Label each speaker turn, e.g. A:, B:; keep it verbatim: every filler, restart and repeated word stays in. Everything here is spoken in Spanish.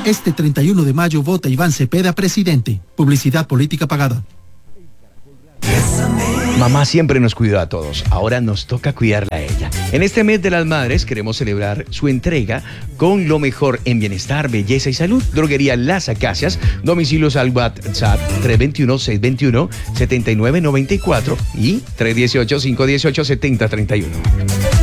A: Este treinta y uno de mayo vota Iván Cepeda presidente. Publicidad política pagada.
B: Mamá siempre nos cuidó a todos, ahora nos toca cuidarla a ella. En este mes de las madres queremos celebrar su entrega con lo mejor en bienestar, belleza y salud. Droguería Las Acacias, domicilios al WhatsApp tres dos uno, seis dos uno, siete nueve nueve cuatro y tres uno ocho, cinco uno ocho, siete cero tres uno.